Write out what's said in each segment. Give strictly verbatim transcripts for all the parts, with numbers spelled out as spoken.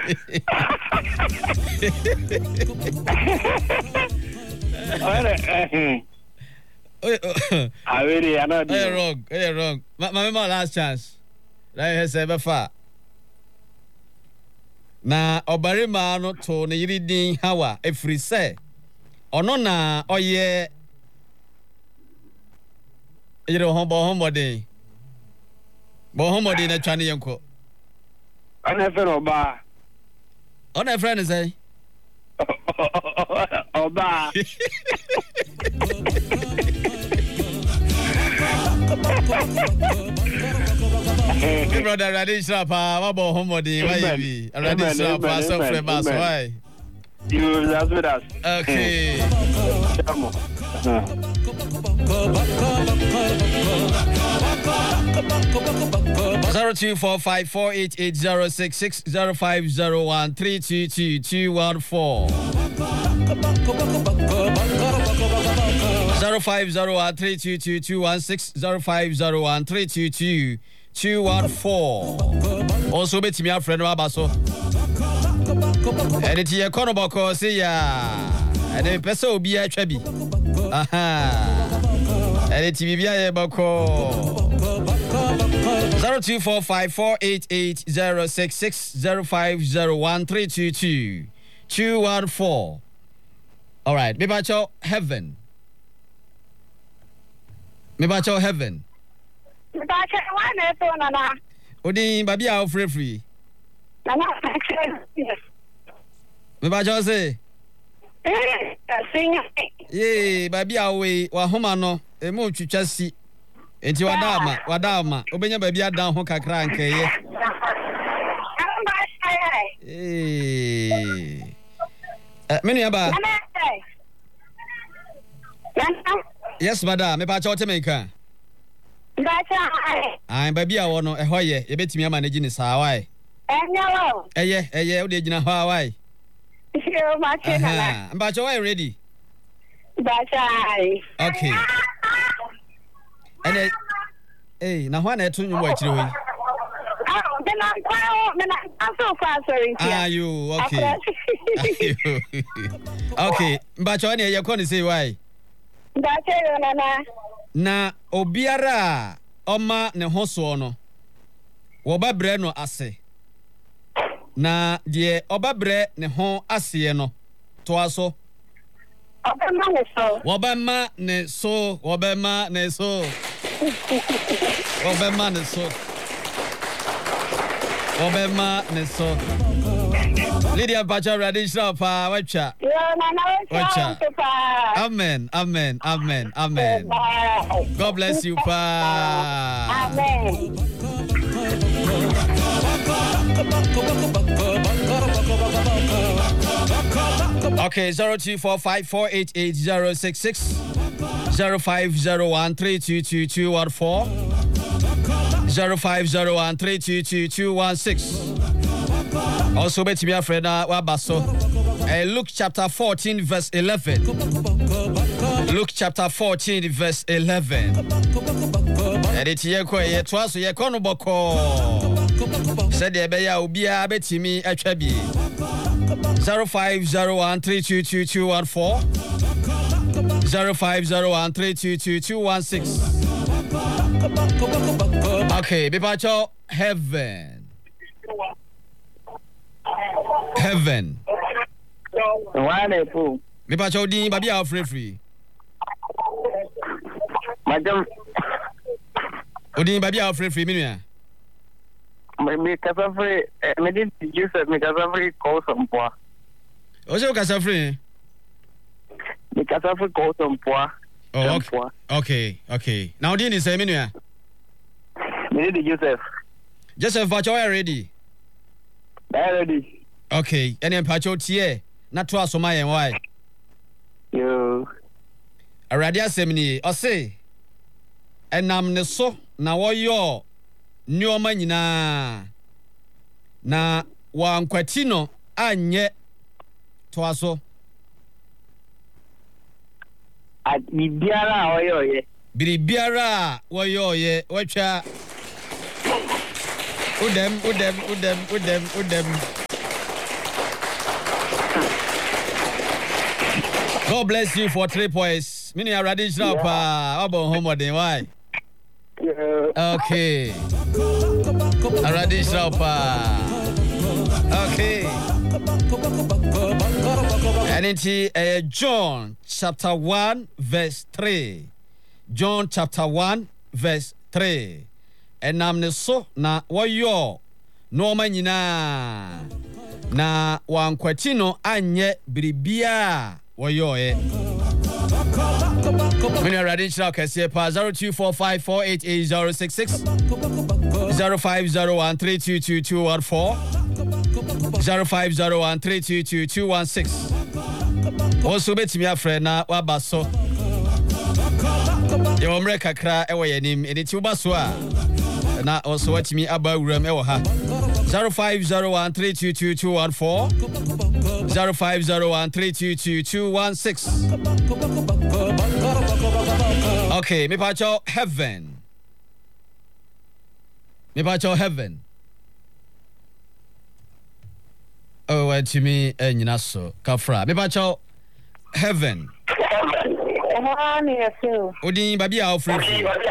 I really, I know. You're wrong. You're wrong. My, my, my last chance. Right here, say before. Na obarima no to ne yiri din hawa efri se ono na oye yiri ho bo ho modin bo ho modin na twane yenko ana fe no ba ona friend say oba Hey, brother, Radin Srapa, what about homebody? Why you be? Radin Srapa, so famous. Why? You that's with us. Okay. Zero two four five four eight eight zero six six zero five zero one three two two two one four. Zero five zero one three two two two one six zero five zero one three two two two one four. Also, bet me a friend of Abaso. And it's your Conoboko, say ya. And the person will be a trebi. Aha. And it's Vivia Boko. Zero two four five four eight eight zero six six zero five zero one three two two two one four. All right, Mibacho Heaven. Mibacho Heaven. Mibacho one to nana. Odi babi a free free. Nana. Mibacho say. Eh, sing. Yeah, babi a we wa homa no e mo twitwa si. Enti wadama, wadama. Obenya babi adan ho kakra nkeye. Eh. Eh, menu aba. Yes, madam. Me pa cha otemeka. Bacha. Ai, baby a wo no e hoye, ye betimi ama na gini saa wai. Enyawo. Eye, eye, wo de gina ho wai. Yo ma chena na. Mba cha wai ready. Bacha. Okay. Ene eh, na ho na eto nyu wa chire hoyi. Ah, dena kwa me na aso fa sorry. Ah, you okay. Okay, mba cha ne ye ko ni say wai. Bacha yo nana. Na obiara oma ne hoso no wo babre no ase na de obabre ne ho ase no to aso obama ne so obama ne so obama ne so obama ne so obama ne so Lydia Bacha Radin Srapa wacha yo nana wacha amen amen amen amen God bless you pa amen okay zero two four five four eight eight zero six six zero five zero one three two two two one four zero five zero one three two two two one six. Also, bet me a friend, Wabaso. Luke chapter fourteen, verse eleven. Luke chapter fourteen, verse eleven. And it's ye ko ye twaso ye kono boko. Said ye be ya ubia beti mi atwabi. zero five zero one three two two two one four zero five zero one three two two two one six. Okay, Bipacho Heaven. Heaven. Wonderful. Me pa cho din babi a free free. Madam. Odin babi a free free me nua. Me me kasa free, me did you said me kasa free call some poa. O se o kasa free. Me kasa free call some poa. Oh, okay. Okay, okay. Now Odin is say me nua. Me did Joseph. Joseph Bacho ready. Ready. Okay, ene mpacho tie na to asoma yen why. Yo. Arade asem ni o se enam ne so na woyo nyoma nyina na wankwati no anye to aso. At bibiara oyo ye. Biribiara woyo ye watwa udem udem udem udem udem God bless you for three points. Meaning I already shop pa. About homework why? Yeah. Okay. Already shop pa. Okay. And it's uh, John chapter one verse three. John chapter one verse three. And I'm so na wayo no manyina na wankwatino anye bribia wayo e. When you're ready, shall I say pa zero two four five four eight eight zero six six zero five zero one three two two two one four zero five zero one three two two two one six. Also bet me a friend na wabaso. Yo omre kakra e wo yanim eni ti ubaso a na also watch me aba wuram e wo ha zero five zero one three two two two one four zero five zero one three two two two one six. Okay, me pacho heaven. Me pacho heaven. Oh, what to me and Naso Kafra. Me pacho heaven. Odi baby out free.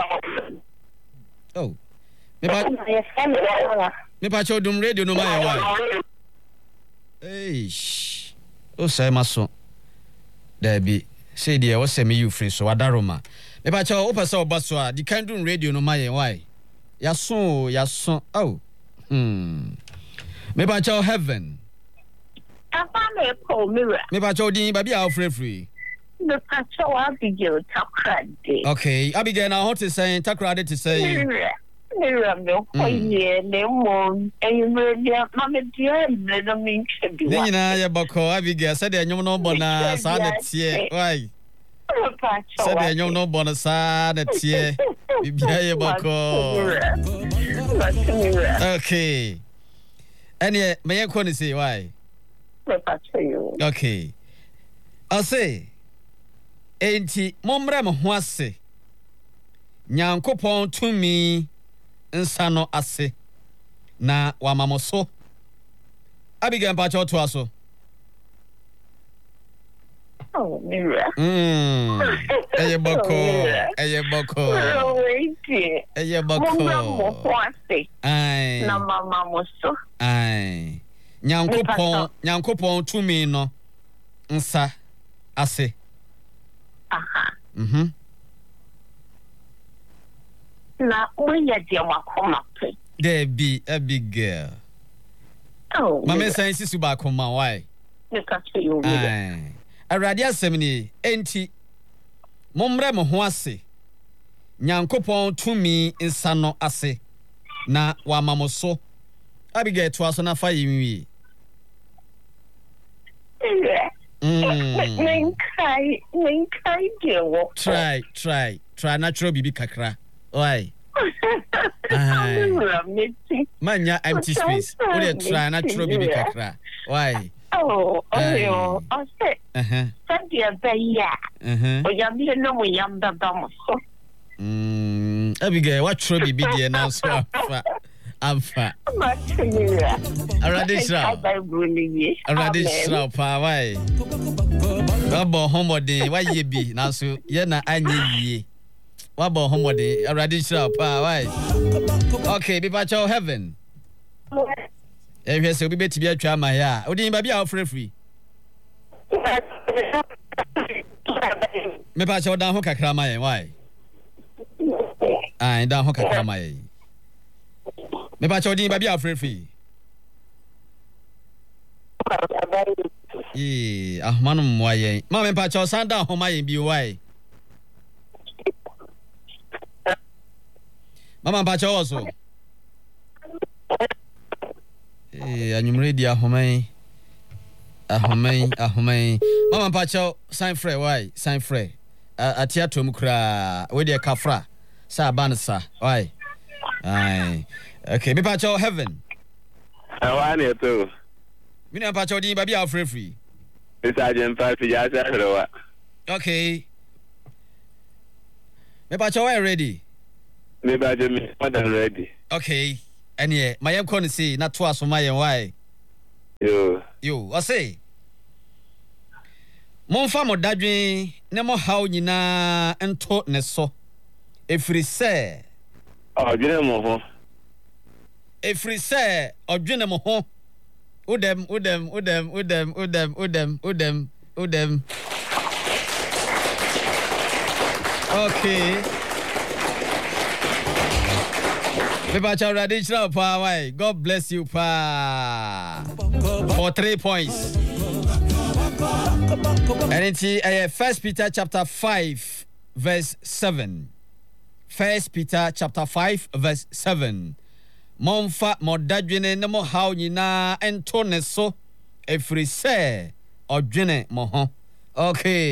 Oh. Me pa Me pacho dum radio no my why. Hey. Oh say maso. There be say there was me you free so adaroma. Me pacho opa so obaso a di kan dum radio no my why. Ya so ya so. Oh. Hmm. Me pacho heaven. Afame po mirror. Me pacho din baby out free free. The pacho Abigail Takrade. Okay, Abigail now what is saying Takrade to say. Mirror. Mirror no koye ne mo. And really mama dear no mean to be. Ni na ya bako Abigail said the nyom no bona sa na tie. Why? Said the nyom no bona sa na tie. Bibia ya bako. Okay. Any me ya ko say why? Okay. I'll say enti momre mo ho ase nyankopon tumi nsa no ase na wamamoso Abigail pacho to aso. Oh mirror. Mm. Eye boko eye boko eye boko ai na mama moso ai nyankopon nyankopon tumi no nsa ase. Aha. Mhm. Na oya dia wakoma pe. There be Abigail. Oh. Mama say sisu ba koma why? Nika se yo. Ai. Awurade asem ni enti momre mo ho ase. Nyankopon tumi nsa no ase na wamamoso. Abigail to aso na fa yimi. Yeah. Mm. Try, try deal. Try, try, try natural bibi kakra. Why? Manya empty space. Only try natural bibi kakra. Why? Oh, oh, oh, say. Uh-huh. Sadia beya. Uh-huh. O ya bi no mo yam da da mo so. Mm, Abigail, what trouble bibi dey now so afa. Afa. Already shra. Already shra pa why? Wabo homode why ye bi na so ye na anye yie. Wabo homode already shra pa why? Okay, be pacho heaven. Eh we say we beti bi atwa ma ya. Odin ba bia free free. Me pacho dan ho kakra ma ye why? Ah, dan ho kakra ma ye. Me pa chodin ba bia free free. Eh, ah manu mwa yen. Ma me pa cho san down ho ma yen bi why? Mama pa cho also. Eh, anyumre dia ho mai. Ahomai, ahomai. Mama pa cho sign free why? Sign free. Atia tom kra, we dey kafra. Sa bansa, why? Ai. Okay, me pacho heaven. I want it too. Me na pacho din ba bia free free. It's agent five ya say hello. Okay. Me pacho why ready? Me ba je me more than ready. Okay. Anye, my yam kon say na to aso my why. Yo. Yo, I say. Momfa mo dadwen ne mo haw nyina ento ne so. Efiri se. Odwene mo ho. Efiri se odwene mo ho. Udem udem udem udem udem udem udem udem. Okay. Mepacha Radishra pa why. God bless you pa. For three points. And it's uh, First Peter chapter five verse seven. First Peter chapter five verse seven. Monfa modadwene ne mo haw nyina ento ne so efiri se odwene mo ho. Okay.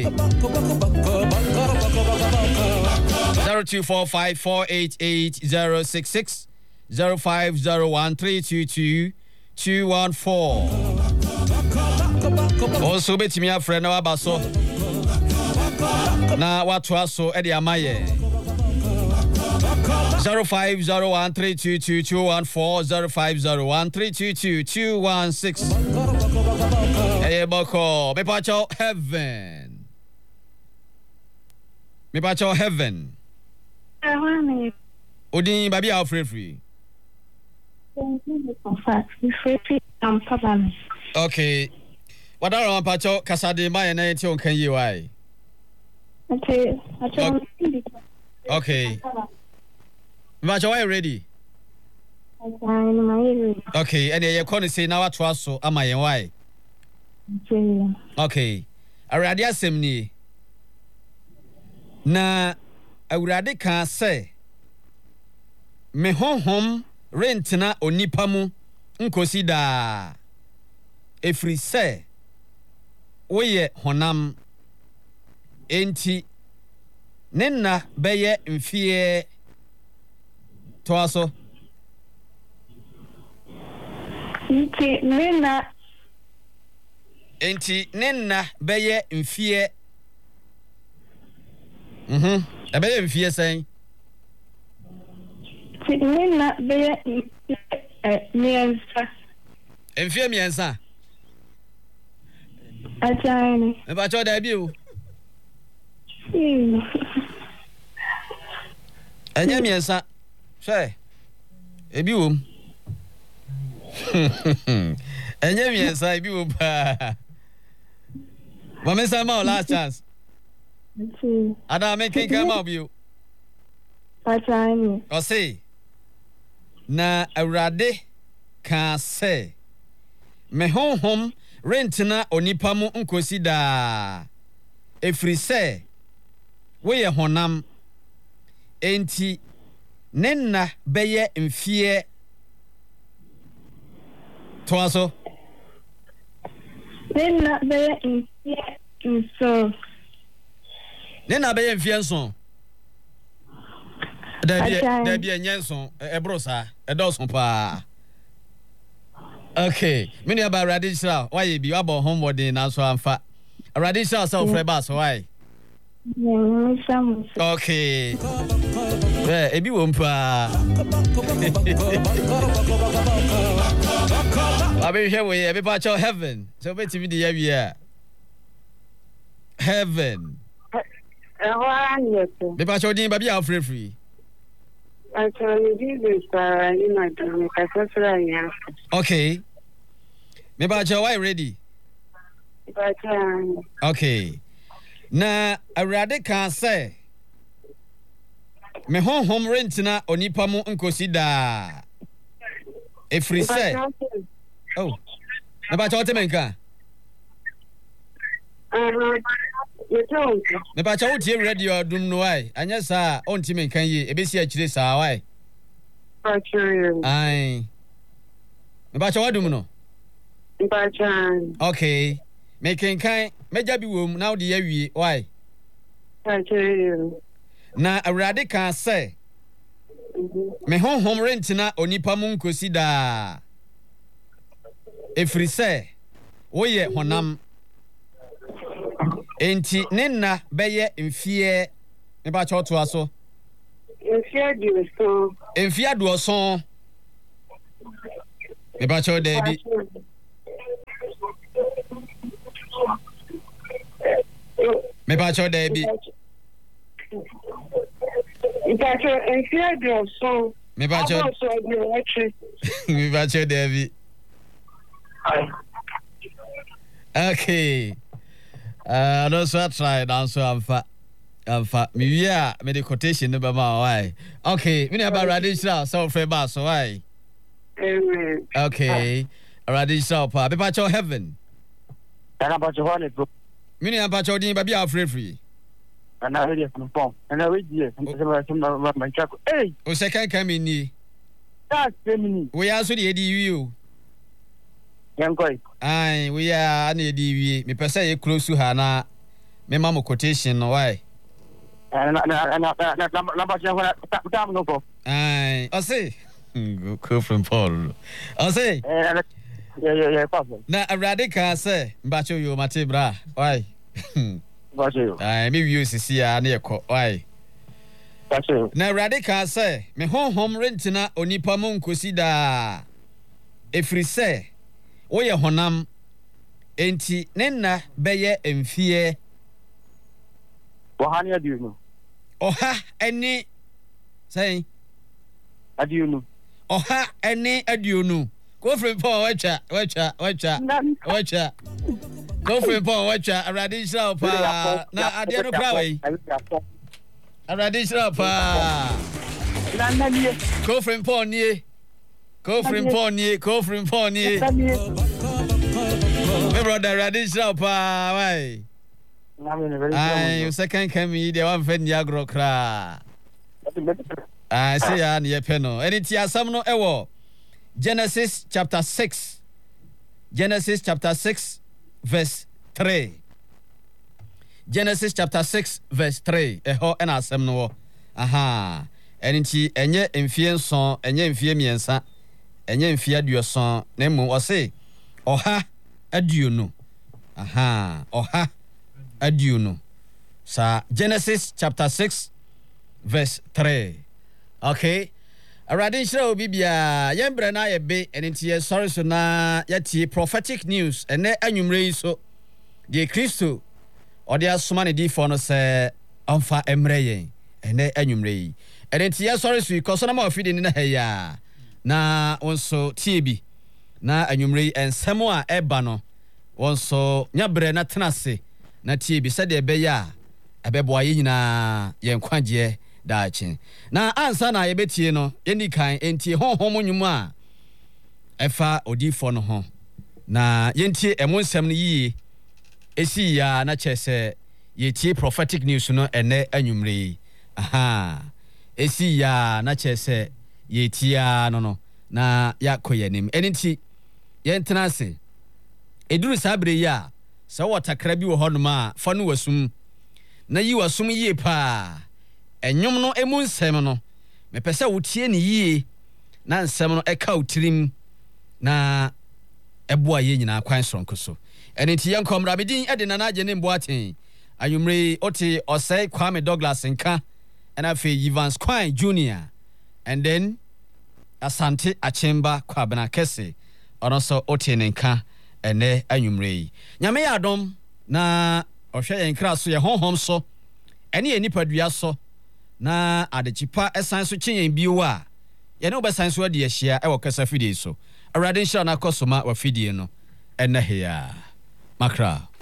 zero two four five four eight eight zero six six zero five zero one three two two two one four. Also betimi afre na waba so na watu aso e de amaye zero five zero one three two two two one four zero five zero one three two two two one six. Hey boko me pacho heaven. Me pacho heaven. Odin baby a free free. Okay. What are pacho kasade ma na enti on kan yi wai. Okay. Okay. Pacho are you ready? Okay, and you can say now what was so am I why? Okay. Awurade asem ni. Na awurade kan say me honhom rentina onipa mu nkosi da. Efiri say woye honam enti nenna beye mfie toaso. Enti nenna Enti nenna beye mfie. Mhm. Ebeye mfie sen. nenna beye miensa. Mfie miensa. Ajani. Me ba cho da bi o. Hmm. Anya miensa. Hwe. Ebi wom. Anya miensa ebi wo pa. Mama say my last chance. Okay. Ada me ken kan ma obi o. Ajani. O say na awurade kan say me honhom rentina onipa mu nkosi da. Efiri say we ye honam enti nenna beye mfie toaso. Nenna beye mfie nso. Nenna beye mfie nso. Da bi da bi enyenso ebro sa edoso pa. Okay, many about Radisha. Why you be about homework in so amfa. Radisha so for ba so why? Okay. Eh, ebi wo mpa. Abi here we ebi pa cho heaven. So betimi di ya heaven. Eh, wa anyete. Be pa cho din ba bia free free. Actually, this is uh, you know, the Okay. Me ba cho why ready? But um, okay. Na awurade kan say me honhom rentina onipa mu nkosi da. Efiri say oh. Me ba cho te menka. Uh-huh. Me ba cho tie radio dum no ai. Anya sa on ti menkan yi ebesi a kire sa wai. Actually. Ai. Me ba cho wadum no. But um, okay. Me kenkan meja bi wom na odi awie why? actually. Na awurade kan say me honhom rentina onipa mu nkosi da. Efiri say woye honam enti nenna beye mfie me ba cho to aso. Mfie di so. Mfie aduoson me ba cho da bi. Me ba cho da bi. Ita cho enfia de so. Me ba cho. Me ba cho da bi. Okay. Uh, no so try down so amfa. Amfa. Me wia me the quotation no ba ma why. Okay, me na ba radical so free ba so why. Okay. Radical pa. Be ba cho heaven. Ana ba cho hone bro. Me na ba cho din ba bia free free. Ana ready from pom. Ana we die. Ana ba ma chako. Hey. O second come ni. That's me. We are so the edi wi. Yankoi. Ai, we are an edi wi. Me pesa e close to her na me mama quotation no why. Ana ana ana na ba cho ta ta no ko. Ai, I say. Go from Paul. I say. Eh, yeah yeah yeah, possible. Na radical say, mbacho yo mate bra. Why? Bacho. Ai, me wi sisi ya na yeko. Why? Bacho. Na radical say, me honhom rentina onipa mo nkosi da. Efri say, wo ye honam enti ne na beye emfie. Wo hani adu no. Oha eni say Adu no. Oha eni aduonu. Go from Paul wacha wacha wacha wacha. Go from Paul wacha radical pa na ade no kra we. Radical pa. Na na nie. Go from Paul nie. Go from Paul nie. Go from Paul nie. My brother radical pa why? Ai second come the one fen ya gro kra. I say ya na ye pe no. Eni ti asam no ewo Genesis chapter six. Genesis chapter six verse three. Genesis chapter six verse three. Eho ena asem no. Aha. Eni ti enye mfie nson, enye mfie miensa, enye mfie aduoson, na mu o se oha aduonu. Aha. Oha aduonu. Sa Genesis chapter six verse three. Okay. Arade shira obi bia yembre na ye be entie sorry so na yati prophetic news ene anwumre so de Kristo ode asoma ne di for no se amfa emre yen ene anwumre yi entie sorry so ikoso na ma ofide ni na heya na wonso tie bi na anwumre ensem a eba no wonso nyabre na tenase na tie bi se de be ya ebebo ayi nyina yen kwagye daachin na ansa na yebetie no eni kan entie honhom nwum a efa odifo no ho na yentie emonsem no yie esi ya na chese yetie prophetic news no ene anwumre aha esi ya na chese yetia no no na yakoyanim eniti yentenase eduru sabre ya se wotakra bi wo honoma fa no wasum na yi wasum yie pa enyom no emu nsem no mepese wotie ne yie na nsem no eka utirim na eboa ye nyina kwan sonko so eniti yankom rabedin ede na naje ne mboaten ayumre oti osai Kwame Douglas nka and afi Evans Kwan Junior and then Asante Achemba Kwabena Kese ono so oti ne nka ene ayumre nyame ya adom na ohwe yen kra so ye honhom so ene ye nipadua so na adechipa esan so kyen bio a ye ne obesan so ade ahia e wo kasa fidie so awrade nshira na kosoma wa fidie no enne he ya makra